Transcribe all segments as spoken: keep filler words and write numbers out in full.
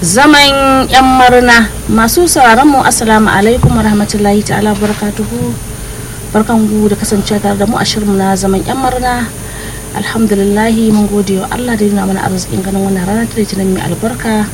zaman yan murna. Masu sauraron mu assalamu alaikum warahmatullahi ta'ala barakatuhu. Barkan ku da kasancewa tare da mu a shirin na zaman yan murna. Alhamdulillah mun gode wa Allah da yana mana arzikin ganin wannan rana ta litinin mai albarka.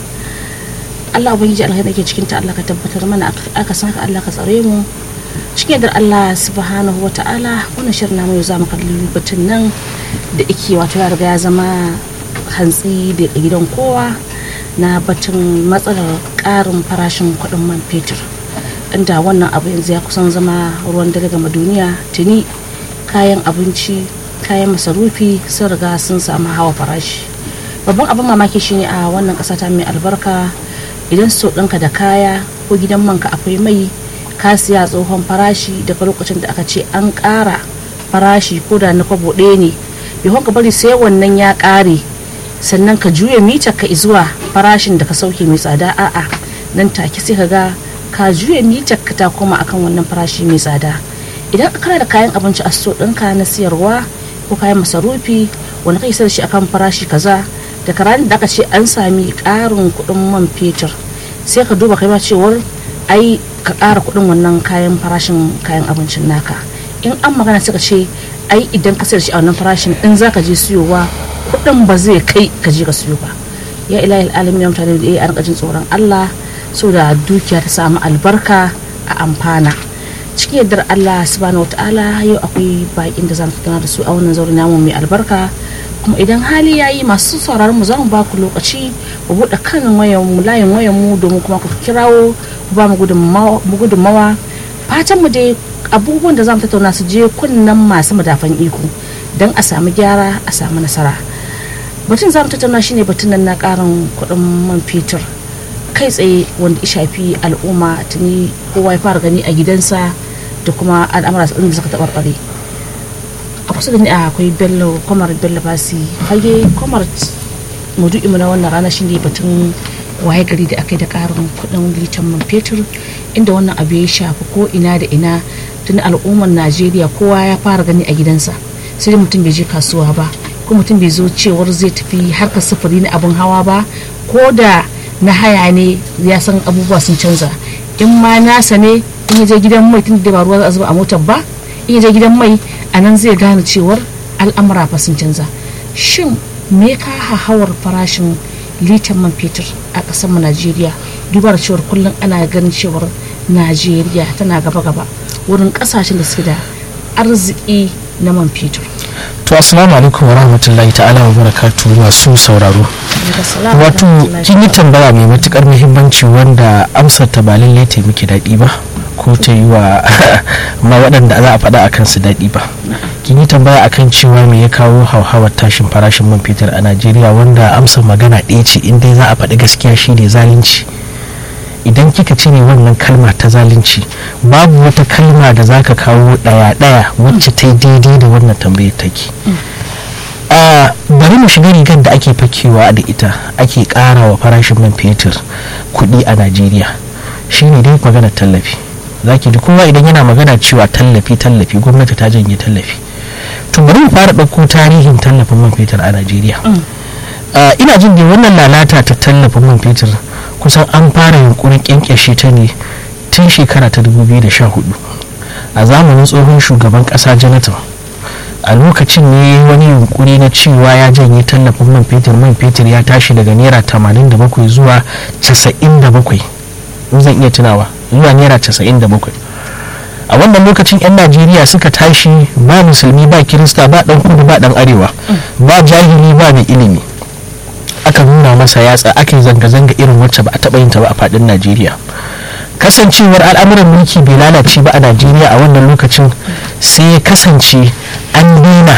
Allah ubangiji alheri yake cikin ta, Allah ka tabbatar mana aka san ka, Allah ka tsare mu cikin da Allah subhanahu wa ta'ala. Wannan shirin namu yau za mu kalli batun nan da yake wato ya riga ya zama hantsi da gidan kowa, na batun matsalar karin farashin kuɗin man fetur, inda wannan abu yanzu ya kusan zama ruwan dare gama duniya. Tuni kayan abinci, kayan masarufi sun riga sun samu hawa farashi. Babban abin mamaki shine a wannan ƙasa ta mai albarka, idan so ɗinka da kaya ko gidan manka akwai mai, ka siya tsohon farashi daga lokacin da aka ce an ƙara farashi ko da na kwabo ɗaya ne, bai ka bari sai wannan ya ƙare sannan ka juya mitar ka zuwa farashin da ka sauke mai tsada. A'a, nan take sai ka ga ka juya mitar ka ta koma akan wannan farashi mai tsada. Idan ka kana da kayan abinci a so ɗinka na siyarwa ko kayan masarufi wanda kai sayar shi akan farashi kaza, daga ranar da aka ce an sami ƙarin kuɗin man fetur sai ka duba kai ma cewar ai ka ƙara kuɗin wannan kayan farashin kayan abincin naka. In an magana suka ce ai idan ka sayar shi a wannan farashin in zaka je siyowa kuɗin ba zai kai ka je ka siyo ba. Ya ilahi alamin ya mutane da ya an kajin tsoron Allah so da dukiya ta samu albarka a amfana cikin yardar Allah subhanahu wataala. Yau akwai bakin da zamu tattauna da su a wannan zaure namu mai albarka, kuma idan hali yayi masu sauraron mu zamu ba ku lokaci mu buɗe kan wayan mu layin wayan mu domin kuma ku kirawo ku ba mu gudunmawa. Fatan mu dai abubuwan da zamu tattauna su je kunnan masu madafan iko don a samu gyara, a samu nasara. Batun zamu tattauna shine batun nan na karin kuɗin man fetur kai tsaye wanda ya shafi al'umma. Tuni kowa ya fara gani a gidansa da kuma al'amura da suka tabarbare. A kusa da ni akwai Bello, Kwamar Bello Basi fage. Kwamar, maudu'inmu na wannan rana shine batun waye gari da aka yi da karin kuɗin litan man fetur, inda wannan abu ya shafi ko ina da ina. Tuni al'ummar Najeriya kowa ya fara gani a gidansa, sai mutum bai je kasuwa ba, ko mutum bai zo cewar zai tafi harkar sufuri na abin hawa ba, ko da na haya ne ya san abubuwa sun canza. In ma nasa ne, in ya je gidan mai tun da ba ruwa za a zuba a motar ba, in ya je gidan mai a nan zai gane cewar al'amura fa sun canza. Shin me ka hahawar farashin litan man fetur a ƙasar mu Najeriya, duba da cewar kullum ana ganin cewar Najeriya tana gaba-gaba wurin ƙasashen da suke da arziki na man fetur? To assalamu alaikum wa rahmatullahi ta'ala wa barakatuhu masu sauraro. Wato kin yi tambaya mai matukar muhimmanci wanda amsar ta ba lallai ta miki daɗi ba, ko ta yi wa ma waɗanda za a faɗa akan su daɗi ba. Kin yi tambaya akan cewa me ya kawo hauhawar tashin farashin man fetur a Najeriya, wanda amsar magana ɗaya ce, in dai za a faɗi gaskiya shine zalunci. Idan kika cire wannan kalma ta zalunci, babu wata kalma da zaka kawo daya daya wacce ta yi daidai da wannan tambayar take. a bari mu shiga rigar da ake fakewa da ita ake ƙara wa farashin man fetur kuɗi a Najeriya, shine dai maganar tallafi. Zaki ji kowa idan yana magana cewa tallafi tallafi gwamnati ta janye tallafi. To bari mu fara ɗauko tarihin tallafin man fetur a Najeriya. Ina jin da wannan lalata ta tallafin man fetur kusan an fara yunkurin kyankyashe ta ne tun shekara ta dubu biyu da sha hudu a zamanin tsohon shugaban kasa Jonathan. A lokacin ne wani yunkuri na cewa ya janye tallafin man fetur man fetur ya tashi daga naira tamanin da bakwai zuwa casa'in da bakwai, in zan iya tunawa, zuwa naira casa'in da bakwai. A wannan lokacin 'yan Najeriya suka tashi, ba musulmi ba kirista ba dan kudu ba dan arewa, ba jahili ba mai ilimi, aka nuna masa yatsa, aka yi zanga-zanga irin wacce ba a taɓa yin ta ba a faɗin Najeriya. Kasancewar al'amuran mulki bai lalace ba a Najeriya a wannan lokacin, sai ya kasance an daina